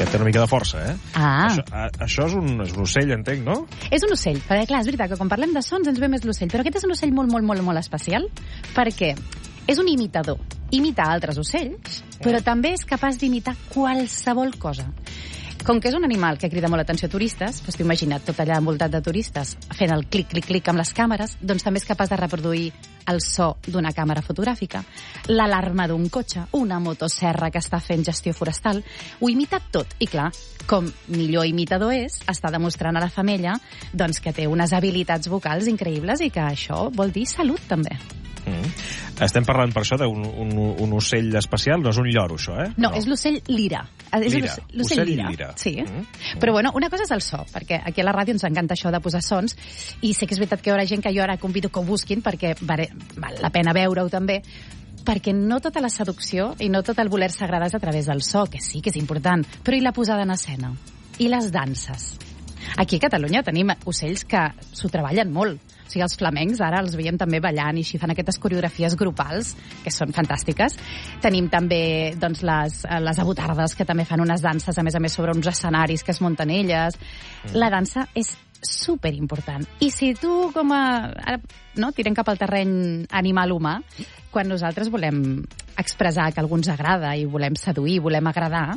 Aquest té una mica de força, eh? Això és un ocell, entenc, no? És un ocell, perquè clar, és veritat que quan parlem de sons ens ve més l'ocell, però aquest és un ocell molt, molt, molt, molt especial, perquè és un imitador. Imita altres ocells, però també és capaç d'imitar qualsevol cosa. Com que és un animal que crida molt l'atenció a turistes, doncs t'ho imagina't tot allà envoltat de turistes fent el clic, clic, clic amb les càmeres, doncs també és capaç de reproduir el so d'una càmera fotogràfica, l'alarma d'un cotxe, una motosserra que està fent gestió forestal, ho imita tot. I clar, com millor imitador és, està demostrant a la femella doncs, que té unes habilitats vocals increïbles i que això vol dir salut també. Estem parlant per això d'un ocell especial, no és un lloro, això, eh? No, és l'ocell lira. L'ocell lira. Sí. Però bueno, una cosa és el so, perquè aquí a la ràdio ens encanta això de posar sons, i sé que és veritat que hi haurà gent que jo ara convido que ho busquin, perquè val la pena veure-ho també, perquè no tota la seducció i no tot el voler-se agradar és a través del so, que sí que és important, però i la posada en escena? I les danses? Aquí a Catalunya tenim ocells que s'ho treballen molt. O sigui, els flamencs ara els veiem també ballant i així fan aquestes coreografies grupals, que són fantàstiques. Tenim també doncs, les abotardes, que també fan unes danses, a més, sobre uns escenaris que es munten elles. La dansa és superimportant. I si tu, ara, tirem cap al terreny animal-humà, quan nosaltres volem expressar que algú ens agrada i volem seduir, volem agradar,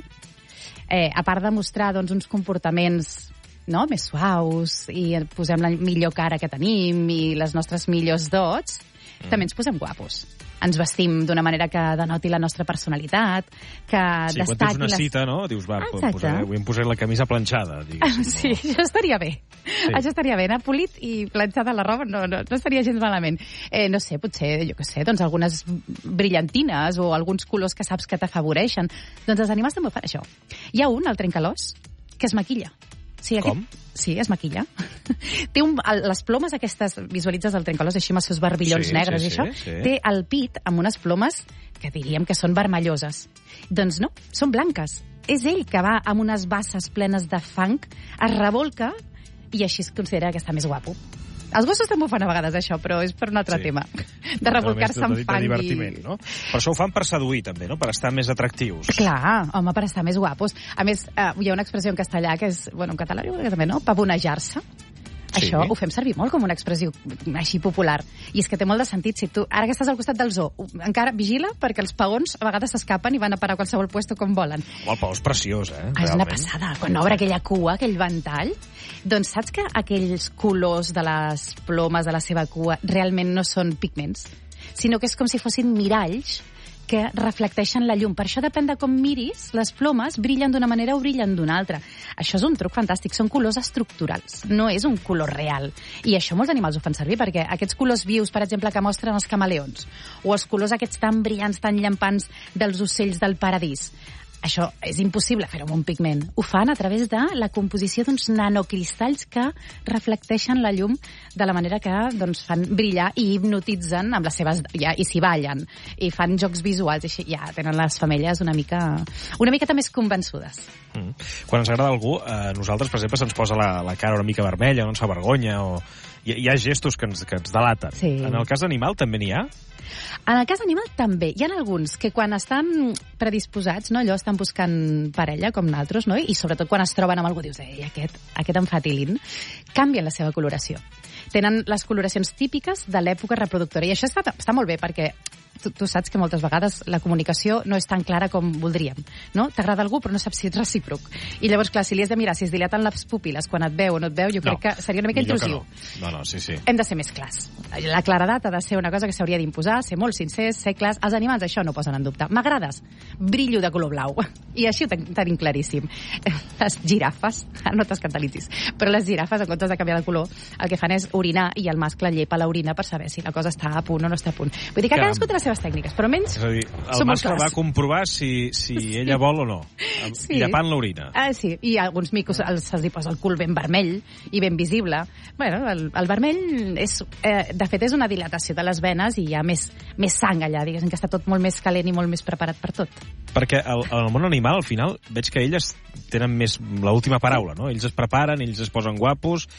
a part de mostrar uns comportaments més suaus i posem la millor cara que tenim i les nostres millors dots, també ens posem guapos. Ens vestim d'una manera que denoti la nostra personalitat, que destaqui... Sí, quan tens una cita, no? Dius, avui em posaré la camisa planxada, diguéssim. Sí, això estaria bé. Sí. Això estaria bé. Anar polit i planxada la roba no estaria gens malament. No sé, potser, jo què sé, algunes brillantines o alguns colors que saps que t'afavoreixen. Doncs els animals també fan això. Hi ha un, el trencalòs, que es maquilla. Sí, com? Sí, es maquilla. Té les plomes aquestes, visualitzes el trencalòs així amb els seus barbillons negres i això, té el pit amb unes plomes que diríem que són vermelloses. Doncs no, són blanques. És ell que va amb unes basses plenes de fang, es revolca i així es considera que està més guapo. Els gossos també ho fan a vegades, això, però és per un altre tema. De revolcar-se amb fang. De divertiment, no? Per això ho fan per seduir, també, no? Per estar més atractius. Clar, home, per estar més guapos. A més, hi ha una expressió en castellà que és, en català jo crec que també, no? Pavonejar-se. Sí. Això ho fem servir molt com una expressió així popular. I és que té molt de sentit. Si tu, ara que estàs al costat del zoo, encara vigila perquè els paons a vegades s'escapen i van a parar a qualsevol puesto com volen. El paó és preciós, eh? És una passada. Quan obre aquella cua, aquell ventall, doncs saps que aquells colors de les plomes de la seva cua realment no són pigments, sinó que és com si fossin miralls que reflecteixen la llum. Per això depèn de com miris, les plomes brillen d'una manera o brillen d'una altra. Això és un truc fantàstic, són colors estructurals, no és un color real. I això molts animals ho fan servir, perquè aquests colors vius, per exemple, que mostren els camaleons, o els colors aquests tan brillants, tan llampants dels ocells del paradís, això és impossible fer-ho amb un pigment. Ho fan a través de la composició d'uns nanocristalls que reflecteixen la llum de la manera que fan brillar i hipnotitzen amb les seves... i s'hi ballen, i fan jocs visuals, i així ja tenen les femelles una miqueta més convençudes. Quan ens agrada algú, nosaltres, per exemple, se'ns posa la cara una mica vermella, no ens fa vergonya, o hi ha gestos que ens delaten. Sí. En el cas d'animal també n'hi ha? En el cas animal també. Hi ha alguns que quan estan predisposats, no, allò estan buscant parella, com nosaltres, no? I sobretot quan es troben amb algú, dius, aquest em fa tilín, canvien la seva coloració. Tenen les coloracions típiques de l'època reproductora. I això està molt bé, perquè tu saps que moltes vegades la comunicació no és tan clara com voldríem, no? T'agrada algú però no saps si ets recíproc. I llavors, clar, si li has de mirar si es dilaten les pupil·les quan et veu o no et veu, jo crec que seria una mica intrusiu. No, sí. Hem de ser més clars. La claredat ha de ser una cosa que s'hauria d'imposar, ser molt sincers, ser clars. Els animals això no posen en dubte. M'agrades? Brillo de color blau. I així ho tenim claríssim. Les girafes, no t'escandalitzis, però les girafes, en comptes de canviar de color, el que fan és orinar i el mascle llepa l'orina per saber si la cosa està a punt o no està a punt. Vull dir que cadascú té les seves tècniques, però almenys és a dir, el mascle va comprovar si ella vol o no, llepant l'orina. Sí, i a alguns micos se'ls posa el cul ben vermell i ben visible. Bueno, el vermell de fet és una dilatació de les venes i hi ha més sang allà, diguéssim que està tot molt més calent i molt més preparat per tot. Perquè al món animal, al final, veig que elles tenen més l'última paraula, no? Ells es preparen, ells es posen guapos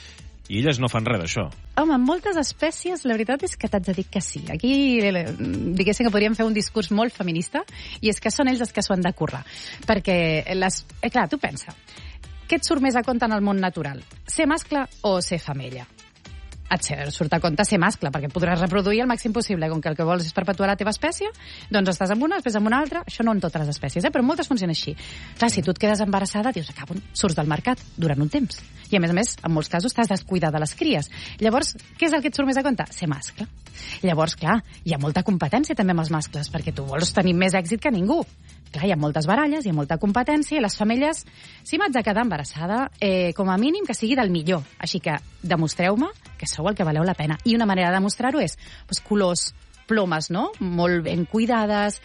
I elles no fan res d'això. Home, en moltes espècies, la veritat és que t'haig de dir que sí. Aquí, diguéssim que podríem fer un discurs molt feminista, i és que són ells els que s'ho han de currar. Perquè, clar, tu pensa, què et surt més a compte en el món natural? Ser mascle o ser femella? Et surt a compte ser mascle, perquè podràs reproduir el màxim possible. Com que el que vols és perpetuar la teva espècie, doncs estàs amb una, després amb una altra. Això no en totes les espècies, però en moltes funciona així. Clar, si tu et quedes embarassada, dius, surts del mercat durant un temps. I a més, en molts casos t'has descuidat de les cries. Llavors, què és el que et surt més a compte? Ser mascle. Llavors, clar, hi ha molta competència també amb els mascles, perquè tu vols tenir més èxit que ningú. Clar, hi ha moltes baralles, hi ha molta competència, i les femelles, si m'haig de quedar embarassada, com a mínim que sigui del millor. Així que demostreu-me que sou el que valeu la pena. I una manera de demostrar-ho és colors, plomes, no? Molt ben cuidades,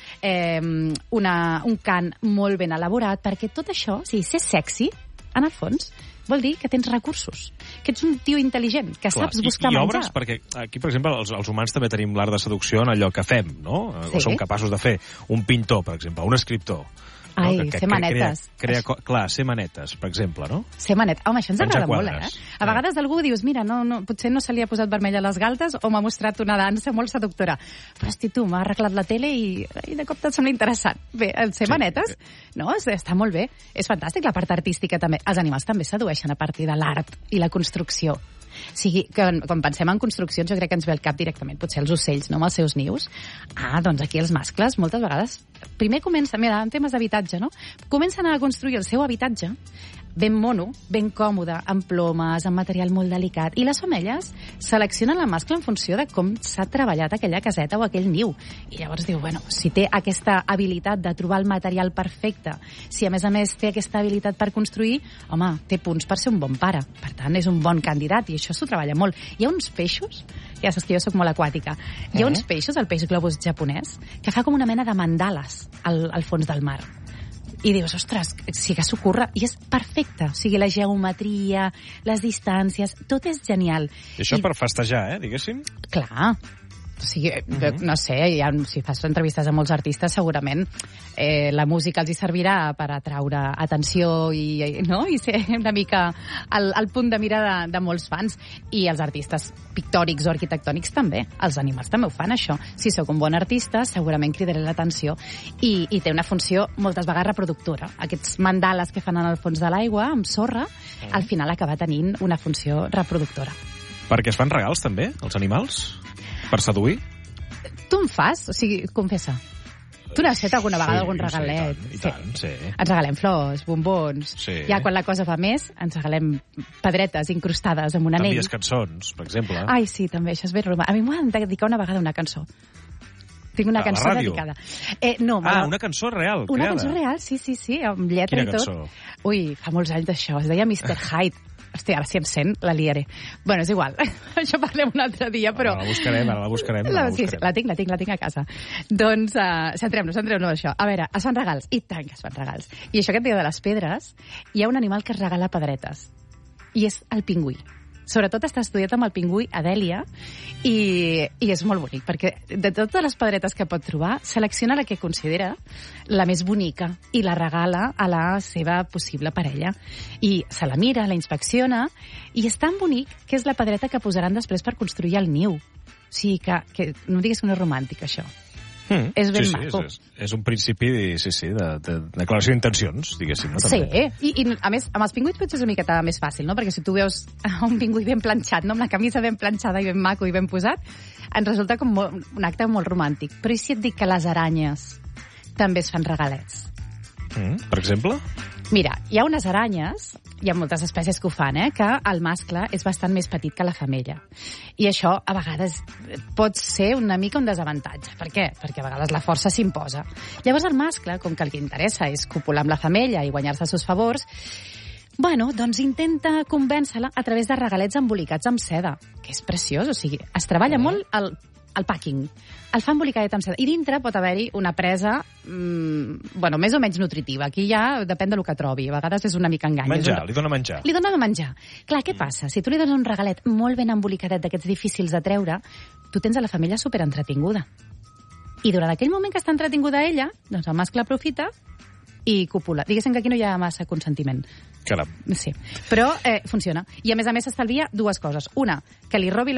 un cant molt ben elaborat, perquè tot això, o sigui, ser sexy, en el fons, vol dir que tens recursos, que ets un tio intel·ligent, que saps buscar menjar. I obres, perquè aquí, per exemple, els humans també tenim l'art de seducció en allò que fem, no? Sí. O som capaços de fer un pintor, per exemple, un escriptor. Ai, no? Ser manetes. Ser manetes, per exemple, no? Ser manetes. Home, això ens agrada molt, A vegades algú dius, mira, potser no se li ha posat vermell a les galtes o m'ha mostrat una dansa molt seductora. Però, hosti, tu, m'ha arreglat la tele i de cop et sembla interessant. Bé, el ser manetes, no? Està molt bé. És fantàstic la part artística, també. Els animals també sedueixen a partir de l'art i la construcció. O sigui, que quan pensem en construccions jo crec que ens ve al cap directament, potser els ocells, no, amb els seus nius. Doncs aquí els mascles moltes vegades primer comencen, mira, en temes d'habitatge, no? Comencen a construir el seu habitatge ben mono, ben còmode, amb plomes, amb material molt delicat, i les femelles seleccionen la mascle en funció de com s'ha treballat aquella caseta o aquell niu. I llavors diu, si té aquesta habilitat de trobar el material perfecte, si a més té aquesta habilitat per construir, home, té punts per ser un bon pare. Per tant, és un bon candidat, i això s'ho treballa molt. Hi ha uns peixos, ja saps que jo soc molt aquàtica, hi ha uns peixos, el peix globus japonès, que fa com una mena de mandales al fons del mar. I dius, ostres, sí que s'ho curra, i és perfecte. O sigui, la geometria, les distàncies, tot és genial. I això per festejar, diguéssim? Clar. O sigui, no sé, si fas entrevistes a molts artistes, segurament la música els hi servirà per atraure atenció i ser una mica el punt de mira de molts fans. I els artistes pictòrics o arquitectònics també. Els animals també ho fan, això. Si sóc un bon artista, segurament cridaré l'atenció. I té una funció moltes vegades reproductora. Aquests mandales que fan en el fons de l'aigua, amb sorra, al final acaba tenint una funció reproductora. Perquè es fan regals, també, els animals? Per seduir? Tu en fas? O sigui, confessa. Tu n'has fet alguna vegada algun regalet? Sí, i tant, sí. Ens regalem flors, bombons. Sí. Ja quan la cosa va més, ens regalem pedretes incrustades amb un anell. T'envies cançons, per exemple. Ai, sí, també, això és ben romàntic. A mi m'ho han de dedicar una vegada una cançó. Tinc una cançó dedicada. Una cançó real, creada. Una cançó real, sí, amb lletra i tot. Quina cançó? Ui, fa molts anys d'això. Es deia Mr. Hyde. Hòstia, ara si em sent, la liaré. Bueno, és igual. Això parlem un altre dia, però... Ara la buscarem. Sí, la tinc a casa. Doncs centrem-nos en això. A veure, es fan regals. I tant que es fan regals. I això que et deia de les pedres, hi ha un animal que es regala pedretes. I és el pingüí. Sobretot està estudiat amb el pingüí Adèlia i és molt bonic, perquè de totes les pedretes que pot trobar, selecciona la que considera la més bonica i la regala a la seva possible parella. I se la mira, la inspecciona, i és tan bonic que és la pedreta que posaran després per construir el niu. O sigui, que no digues que no és romàntic, això. És ben maco. És un principi de declaració d'intencions, diguéssim. No? Sí, i a més, amb els pingüits potser és una miqueta més fàcil, no? Perquè si tu veus un pingüí ben planxat, no? Amb la camisa ben planxada i ben maco i ben posat, ens resulta com un acte molt romàntic. Però i si et dic que les aranyes també es fan regalets? Per exemple? Mira, hi ha unes aranyes, hi ha moltes espècies que ho fan, que el mascle és bastant més petit que la femella. I això, a vegades, pot ser una mica un desavantatge. Per què? Perquè a vegades la força s'imposa. Llavors el mascle, com que el que interessa és copular amb la femella i guanyar-se els seus favors, doncs intenta convèncer-la a través de regalets embolicats amb seda, que és preciós, o sigui, es treballa molt el packing. El fa embolicadet amb seda. I dintre pot haver-hi una presa, més o menys nutritiva. Aquí ja depèn del que trobi. A vegades és una mica engany. Li dona menjar. Li dona menjar. Clar, què passa? Si tu li dones un regalet molt ben embolicadet d'aquests difícils de treure, tu tens a la femella superentretinguda. I durant aquell moment que està entretinguda ella, doncs el mascle aprofita i copula. Diguéssim que aquí no hi ha massa consentiment. Caram. Sí, però funciona. I a més s'estalvia dues coses. Una, que li robi